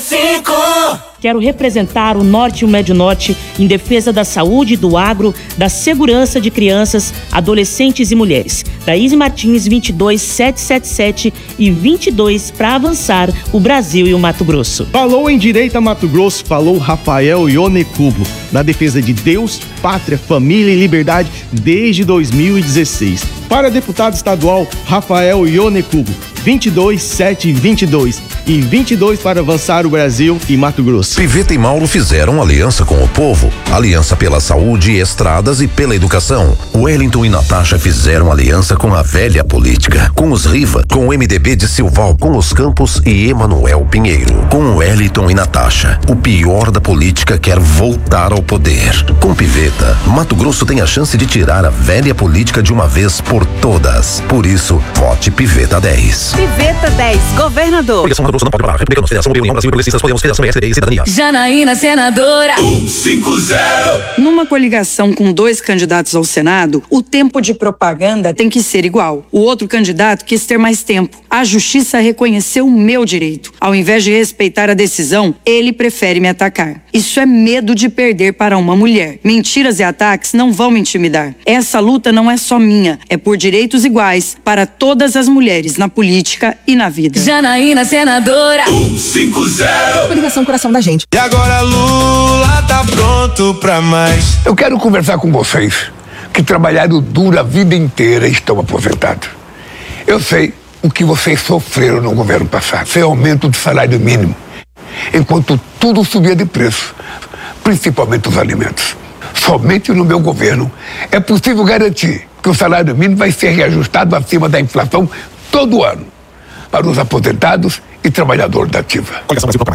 95. Quero representar o Norte e o Médio Norte em defesa da saúde, do agro, da segurança de crianças, adolescentes e mulheres. Daíse Martins, 22777 e 22 para avançar o Brasil e o Mato Grosso. Falou em Direita Mato Grosso, falou Rafael Ionecubo, na defesa de Deus, pátria, família e liberdade desde 2016. Para deputado estadual, Rafael Ionecubo, 22722 e 22 para avançar o Brasil e Mato Grosso. Piveta e Mauro fizeram aliança com o povo, aliança pela saúde, estradas e pela educação. Wellington e Natasha fizeram aliança com a velha política, com os Riva, com o MDB de Silval, com os Campos e Emanuel Pinheiro. Com Wellington e Natasha, o pior da política quer voltar ao poder. Com Piveta, Mato Grosso tem a chance de tirar a velha política de uma vez por todas. Por isso, vote Piveta 10. Piveta 10, governador. Coligação Mato Grosso não pode parar. República Nossa Federação, União Brasil, Progressistas, Podemos, Federação PSD e Cidadania. Janaína, senadora. 150. Numa coligação com 2 candidatos ao Senado, o tempo de propaganda tem que ser igual. O outro candidato quis ter mais tempo. A justiça reconheceu o meu direito. Ao invés de respeitar a decisão, ele prefere me atacar. Isso é medo de perder para uma mulher. Mentiras e ataques não vão me intimidar. Essa luta não é só minha, é por direitos iguais para todas as mulheres na política e na vida. Janaína, senadora. 150. Coligação Coração da Gente. E agora Lula tá pronto pra mais. Eu quero conversar com vocês que trabalharam duro a vida inteira e estão aposentados. Eu sei o que vocês sofreram no governo passado. Sem aumento do salário mínimo, enquanto tudo subia de preço, principalmente os alimentos. Somente no meu governo é possível garantir que o salário mínimo vai ser reajustado acima da inflação todo ano para os aposentados e trabalhadores da ativa.